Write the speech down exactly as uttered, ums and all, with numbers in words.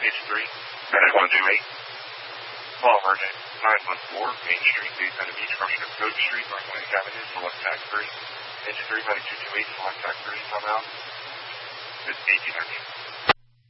Page three. nine one two eight. Call Harnett. nine one four. Main Street, Bayfront Beach, crossing of Code Street, North Atlantic Avenue, select tax three. Engine three, nine two two eight, select tax three, come out. It's eighteen nineteen.